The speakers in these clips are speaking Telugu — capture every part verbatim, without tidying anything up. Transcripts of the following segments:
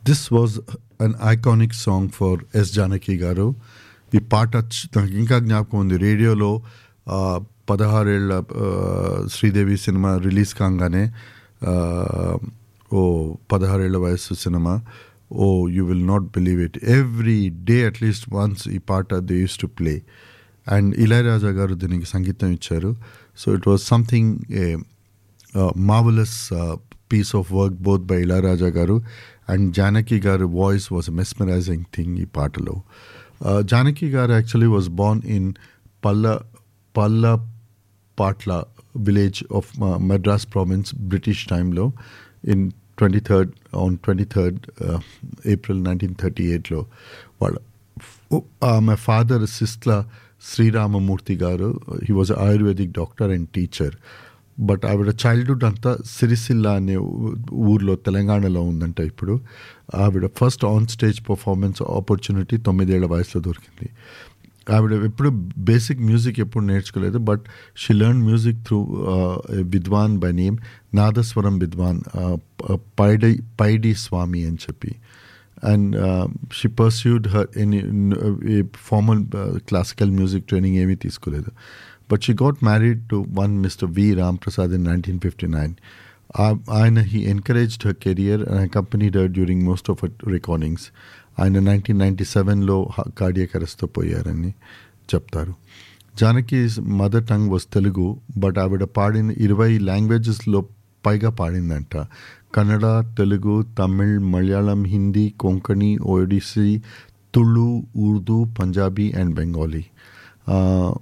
This was an iconic song for yes Janaki గారు. ఈ పాట చ- నాకు ఇంకా జ్ఞాపకం ఉంది. రేడియోలో ఆ, పదహారేళ్ల ఆ, శ్రీదేవి సినిమా రిలీజ్ కాగానే ఆ, ఓ పదహారేళ్ల వయసు cinema, oh you will not believe it, every day at least once ఈ పాట they use to play. And Ilaiyaraaja గారు దీనికి సంగీతం ఇచ్చారు. So it was something A marvellous piece of work both by Ilaiyaraaja గారు అండ్ జానకి గారు వాయిస్ వాజ్ మెస్మరైజింగ్ థింగ్ ఈ పాటలో. జానకి గారు actually was Born in Palla Palla పాట్ల village of Madras province British టైంలో in twenty third on twenty third April nineteen thirty ఎయిట్లో. వాళ్ళ ఆమె ఫాదర్ సిస్ట్ల శ్రీరామమూర్తి గారు, he was ayurvedic doctor and teacher. But ఆవిడ చైల్డ్హుడ్ అంతా సిరిసిల్ల అనే ఊ- ఊర్లో తెలంగాణలో ఉందంట. ఇప్పుడు ఆవిడ first on stage performance opportunity తొమ్మిదేళ్ల వయసులో దొరికింది. ఆవిడ ఎప్పుడు బేసిక్ మ్యూజిక్ ఎప్పుడు నేర్చుకోలేదు, but she learn music through Vidwan by name నాదస్వరం విద్వాన్, పైడి పైడి స్వామి అని చెప్పి. And she pursued her any formal classical music training ఏమీ తీసుకోలేదు. But she got married to one mister we Ram Prasad in nineteen fifty nine. ఆయన he encouraged her career and accompanied her during most of her recordings. ఆయన నైన్టీన్ నైంటీ సెవెన్లో కార్డియాక్ అరెస్ట్తో పోయారని చెప్తారు. Janaki mother tongue was Telugu, but ఆవిడ పాడిన ఇరవై లాంగ్వేజెస్లో పైగా పాడిందంట. కన్నడ, తెలుగు, తమిళ్, మలయాళం, హిందీ, కొంకణి, ఒడిస్సీ, తుళు, ఉర్దూ, పంజాబీ అండ్ బెంగాలీ. ఆ,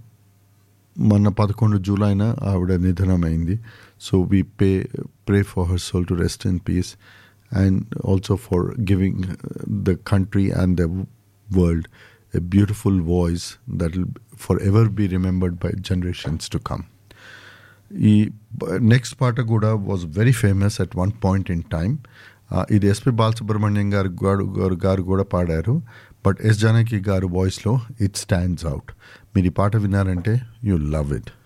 మొన్న పదకొండు జూలైన ఆవిడ నిధనమైంది. So we pay pray for her soul to rest in peace and also for giving the country and the world a beautiful voice that will forever be remembered by generations to come. ఈ నెక్స్ట్ పాట కూడా was very famous at one point in time. ఇది ఎస్పి బాలసుబ్రహ్మణ్యం గారు గారు గారు గారు కూడా పాడారు, బట్ ఎస్ జానకి గారు వాయిస్లో ఇట్ స్టాండ్స్ అవుట్. మీరు ఈ పాట విన్నారంటే యూ లవ్ ఇట్.